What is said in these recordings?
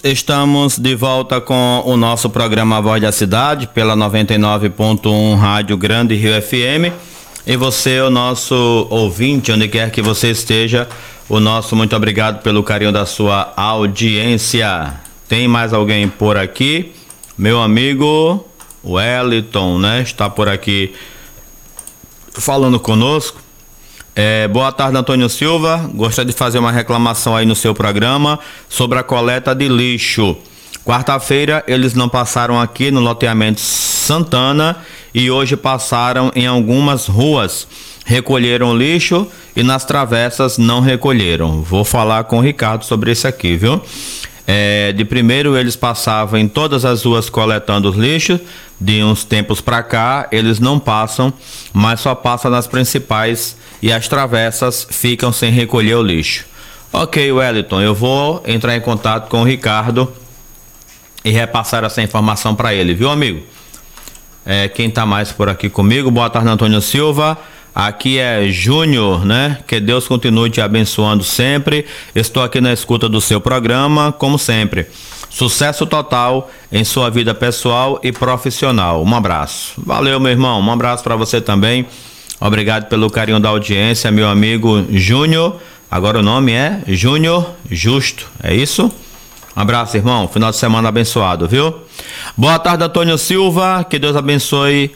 estamos de volta com o nosso programa Voz da Cidade pela 99.1 Rádio Grande Rio FM. E você, o nosso ouvinte, onde quer que você esteja, o nosso muito obrigado pelo carinho da sua audiência. Tem mais alguém por aqui? Meu amigo Wellington, né? Está por aqui falando conosco. Boa tarde, Antônio Silva. Gostaria de fazer uma reclamação aí no seu programa sobre a coleta de lixo. Quarta-feira eles não passaram aqui no loteamento Santana e hoje passaram em algumas ruas. Recolheram lixo e nas travessas não recolheram. Vou falar com o Ricardo sobre isso aqui, viu? De primeiro eles passavam em todas as ruas coletando os lixos. De uns tempos para cá eles não passam, mas só passam nas principais e as travessas ficam sem recolher o lixo. Ok, Wellington, eu vou entrar em contato com o Ricardo e repassar essa informação para ele, viu, amigo? Quem tá mais por aqui comigo? Boa tarde, Antônio Silva. Aqui é Júnior, né? Que Deus continue te abençoando sempre. Estou aqui na escuta do seu programa, como sempre. Sucesso total em sua vida pessoal e profissional. Um abraço. Valeu, meu irmão. Um abraço para você também. Obrigado pelo carinho da audiência, meu amigo Júnior. Agora o nome é Júnior Justo, é isso? Um abraço, irmão. Final de semana abençoado, viu? Boa tarde, Antônio Silva. Que Deus abençoe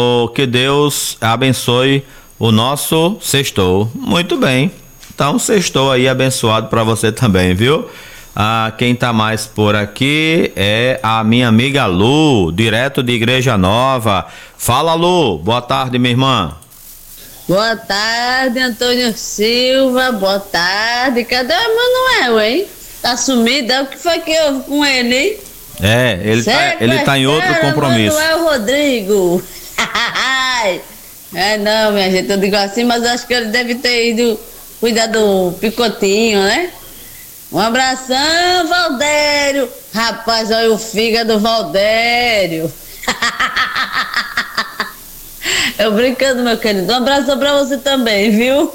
o nosso sextou. Muito bem. Então, sextou aí abençoado para você também, viu? Quem tá mais por aqui é a minha amiga Lu, direto de Igreja Nova. Fala, Lu. Boa tarde, minha irmã. Boa tarde, Antônio Silva. Boa tarde. Cadê o Emanuel, hein? Tá sumido? O que foi que houve com ele, hein? Ele tá em outro compromisso. Emanuel Rodrigo. Não, minha gente, eu digo assim, mas eu acho que ele deve ter ido cuidar do picotinho, né? Um abração, Valdério. Rapaz, olha o fígado do Valdério. Eu brincando, meu querido. Um abração pra você também, viu?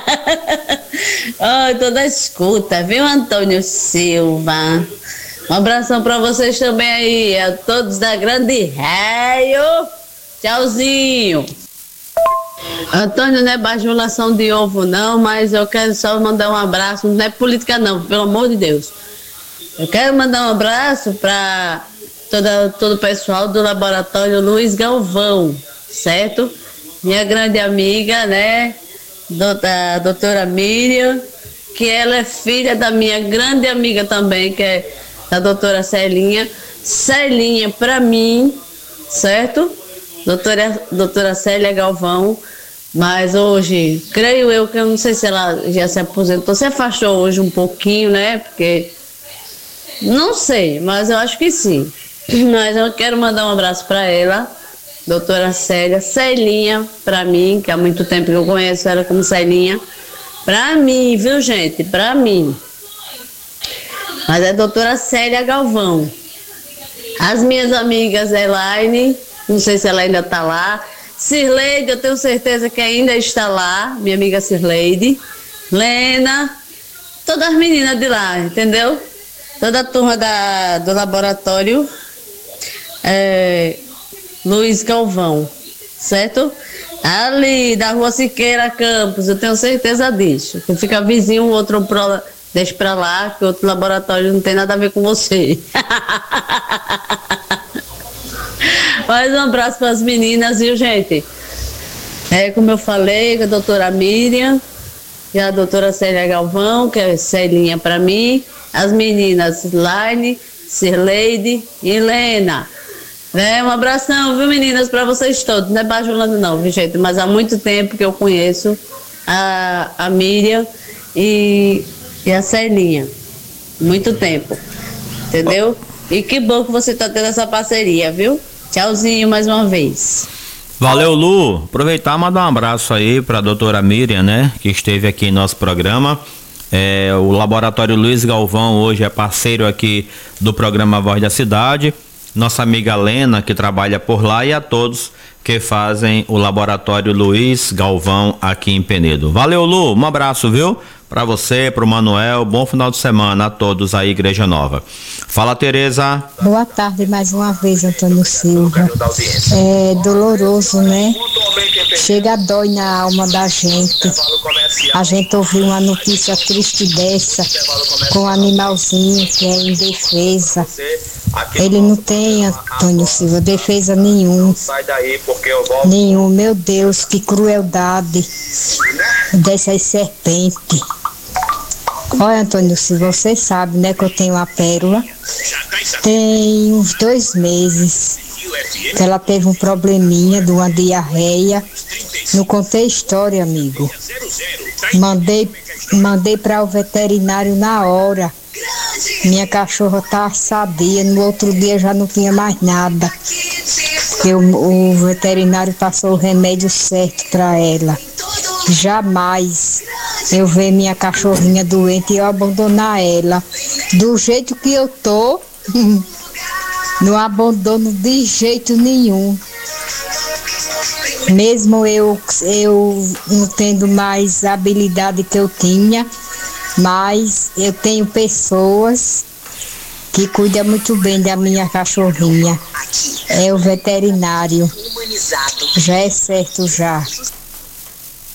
Tô na escuta, viu, Antônio Silva? Um abração pra vocês também aí, a todos da Grande Raio. Tchauzinho. Antônio, não é bajulação de ovo não, mas eu quero só mandar um abraço, não é política não, pelo amor de Deus. Eu quero mandar um abraço para todo o pessoal do laboratório Luiz Galvão, certo? Minha grande amiga, né, a doutora Miriam, que ela é filha da minha grande amiga também, que é da doutora Celinha. Celinha, para mim, certo? Doutora Célia Galvão, mas hoje, creio eu que eu não sei se ela já se aposentou, se afastou hoje um pouquinho, né? Porque, não sei, mas eu acho que sim. Mas eu quero mandar um abraço para ela, doutora Célia, Celinha, para mim, que há muito tempo que eu conheço ela como Celinha, para mim, viu, gente? Para mim. Mas é doutora Célia Galvão. As minhas amigas Elaine, não sei se ela ainda está lá. Cirleide, eu tenho certeza que ainda está lá, minha amiga Cirleide. Lena, todas as meninas de lá, entendeu? Toda a turma do laboratório Luiz Galvão, certo? Ali da Rua Siqueira Campos, eu tenho certeza disso. Que fica vizinho, o outro deixa pra lá, que o outro laboratório não tem nada a ver com você. Mais um abraço para as meninas, viu, gente? Como eu falei, com a doutora Miriam e a doutora Célia Galvão, que é Celinha para mim, as meninas Laine, Cirleide e Helena. Um abração, viu, meninas, para vocês todos. Não é bajulando não, viu, gente? Mas há muito tempo que eu conheço a Miriam e a Celinha. Muito tempo, entendeu? E que bom que você tá tendo essa parceria, viu? Tchauzinho mais uma vez. Valeu, Lu. Aproveitar e mandar um abraço aí para a doutora Miriam, né? Que esteve aqui em nosso programa. O Laboratório Luiz Galvão hoje é parceiro aqui do programa Voz da Cidade. Nossa amiga Lena, que trabalha por lá, e a todos que fazem o Laboratório Luiz Galvão aqui em Penedo. Valeu, Lu, um abraço, viu? Para você, para o Manuel, bom final de semana a todos aí, Igreja Nova. Fala, Tereza. Boa tarde mais uma vez, Antônio Silva. É doloroso, né? Chega a dói na alma da gente. A gente ouviu uma notícia triste dessa, com um animalzinho que é indefesa. Ele não tem, Antônio Silva, defesa nenhum. Nenhum, meu Deus, que crueldade dessas serpentes. Olha, Antônio Silva, você sabe, né, que eu tenho a Pérola. Tem uns 2 meses que ela teve um probleminha de uma diarreia. Não contei história, amigo. Mandei para o veterinário na hora. Minha cachorra tá sadia, no outro dia já não tinha mais nada. Porque o veterinário passou o remédio certo para ela. Jamais eu ver minha cachorrinha doente e eu abandonar ela. Do jeito que eu tô, não abandono de jeito nenhum. Mesmo eu não tendo mais habilidade que eu tinha, mas eu tenho pessoas que cuidam muito bem da minha cachorrinha. É o veterinário. Já é certo já.